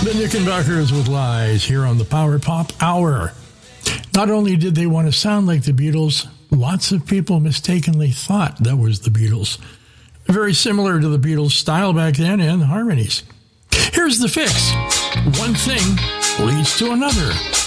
The Knickerbockers with Lies here on the Power Pop Hour. Not only did they want to sound like the Beatles, lots of people mistakenly thought that was the Beatles. Very similar to the Beatles' style back then and the harmonies. Here's the fix. One thing leads to another.